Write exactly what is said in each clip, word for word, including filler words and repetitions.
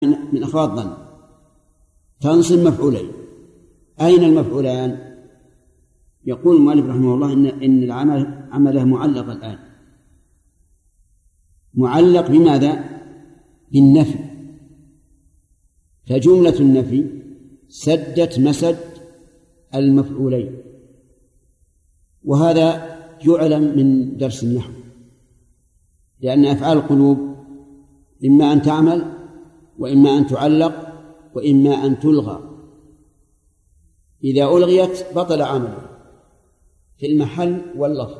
من أفراد ظن تنصب مفعولين. أين المفعولان؟ يقول المؤلف رحمه الله إن إن العمل عمله معلق الآن، معلق بماذا؟ بالنفي. فجملة النفي سدت مسد المفعولين، وهذا يعلم من درس النحو، لأن أفعال القلوب إما أن تعمل وإما أن تعلق وإما أن تلغى. إذا ألغيت بطل عمله في المحل واللفظ،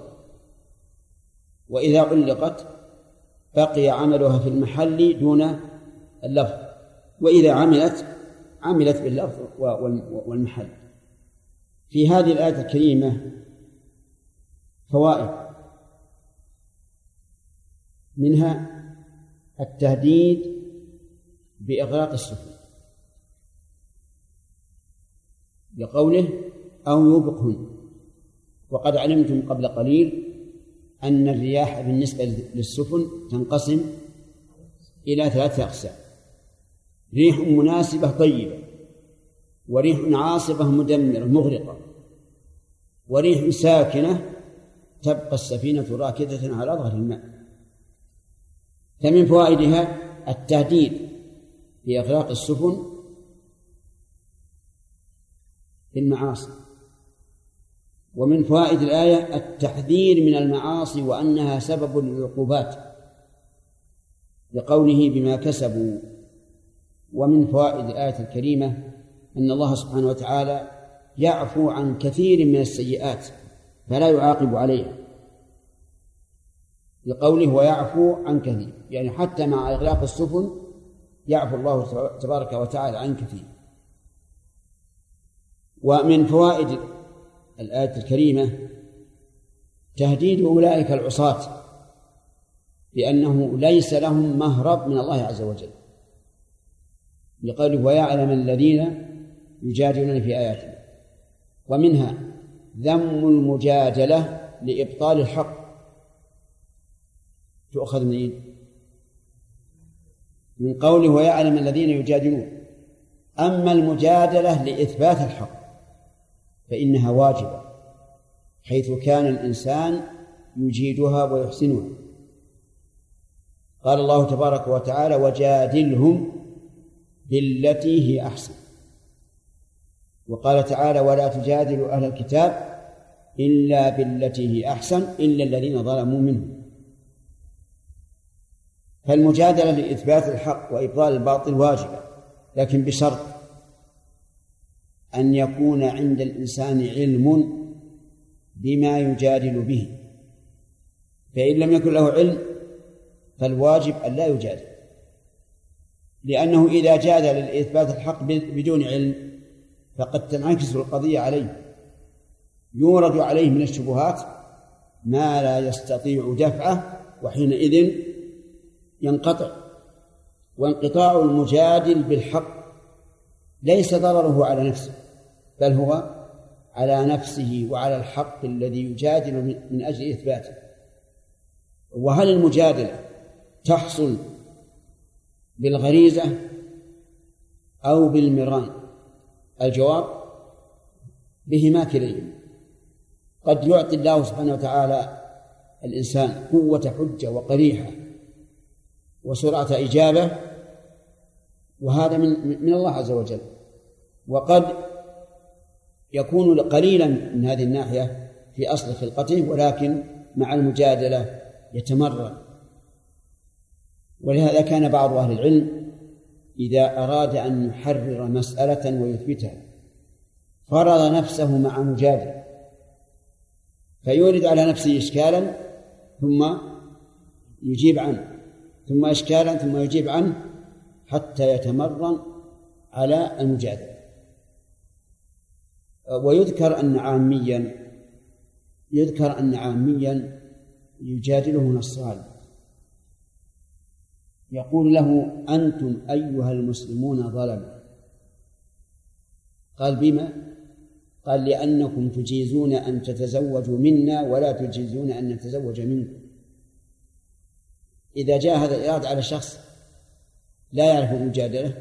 وإذا علقت بقي عملها في المحل دون اللفظ، وإذا عملت عملت باللفظ والمحل. في هذه الآية الكريمة فوائد، منها التهديد بإغراق السفن بقوله أو يوبقهن. وقد علمتم قبل قليل أن الرياح بالنسبة للسفن تنقسم إلى ثلاثة أقسام: ريح مناسبة طيبة، وريح عاصفة مدمرة مغرقة، وريح ساكنة تبقى السفينة راكدة على ظهر الماء. فمن فوائدها التهديد بإغراق السفن بالمعاصي، ومن فوائد الآية التحذير من المعاصي وأنها سبب للعقوبات لقوله بما كسبوا. ومن فوائد الآية الكريمة أن الله سبحانه وتعالى يعفو عن كثير من السيئات فلا يعاقب عليها، لقوله ويعفو عن كثير، يعني حتى مع إغلاق السفن يعفو الله تبارك وتعالى عن كثير. ومن فوائد الآية الكريمة تهديد أولئك العصاة بأنه ليس لهم مهرب من الله عز وجل، لقوله ويعلم الذين يجادلون في آياتنا. ومنها ذم المجادلة لإبطال الحق، تؤخذ منين؟ من قوله ويعلم الذين يجادلون. أما المجادلة لإثبات الحق فإنها واجبة، حيث كان الإنسان يجيدها ويحسنها. قال الله تبارك وتعالى وجادلهم بالتي هي أحسن، وقال تعالى ولا تجادلوا أهل الكتاب إلا بالتي هي أحسن إلا الذين ظلموا منهم. فالمجادلة لإثبات الحق وإبطال الباطل واجبة، لكن بشرط أن يكون عند الإنسان علم بما يجادل به، فإن لم يكن له علم فالواجب أن لا يجادل، لأنه إذا جادل لإثبات الحق بدون علم فقد تنعكس القضية عليه، يورد عليه من الشبهات ما لا يستطيع دفعه، وحينئذ ينقطع. وانقطاع المجادل بالحق ليس ضرره على نفسه، بل هو على نفسه وعلى الحق الذي يجادل من أجل إثباته. وهل المجادلة تحصل بالغريزة أو بالمران؟ الجواب بهما كليهما. قد يعطي الله سبحانه وتعالى الإنسان قوة حجة وقريحة وسرعة إجابة، وهذا من من الله عز وجل، وقد يكون قليلا من هذه الناحية في أصل خلقته، ولكن مع المجادلة يتمرن. ولهذا كان بعض أهل العلم إذا أراد أن يحرر مسألة ويثبتها فرض نفسه مع مجادل، فيورد على نفسه إشكالا ثم يجيب عنه، ثم إشكالا ثم يجيب عنه، حتى يتمرن على المجادلة. ويذكر أن عاميا يذكر أن عاميا يجادله نصراني يقول له أنتم أيها المسلمون ظلمة. قال بما؟ قال لأنكم تجيزون أن تتزوجوا منا ولا تجيزون أن نتزوج منكم. إذا جاء هذا الإرادة على شخص لا يعرف المجادلة